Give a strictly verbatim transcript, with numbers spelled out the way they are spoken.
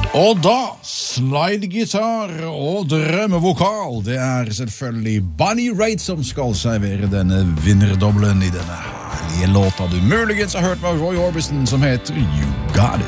Og da, slidegitar og drømmevokal, det er selvfølgelig Bonnie Raitt som skal servere denne vinnerdobbelen i denne herlige låta du muligens har hørt med Roy Orbison som heter You Got It.